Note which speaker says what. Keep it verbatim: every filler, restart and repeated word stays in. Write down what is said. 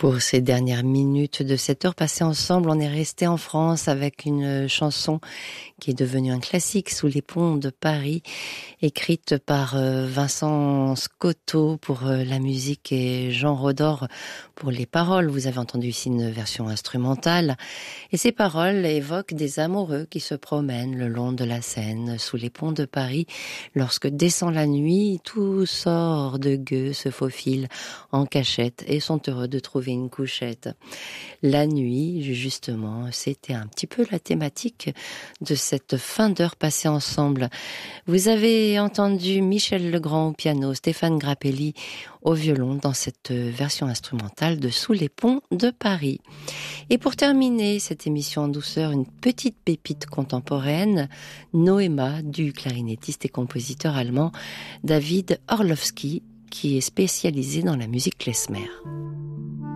Speaker 1: Pour ces dernières minutes de cette heure passée ensemble, on est resté en France avec une chanson qui est devenue un classique, Sous les ponts de Paris, écrite par Vincent Scotto pour la musique et Jean Rodor pour les paroles. Vous avez entendu ici une version instrumentale. Et ces paroles évoquent des amoureux qui se promènent le long de la Seine, sous les ponts de Paris. Lorsque descend la nuit, tout sort de gueux, se faufilent en cachette et sont heureux de trouver une couchette. La nuit, justement, c'était un petit peu la thématique de cette fin d'heure passée ensemble. Vous avez entendu Michel Legrand au piano, Stéphane Grappelli au violon dans cette version instrumentale de Sous les ponts de Paris. Et pour terminer cette émission en douceur, une petite pépite contemporaine, Noéma, du clarinettiste et compositeur allemand David Orlowski, qui est spécialisé dans la musique klezmer.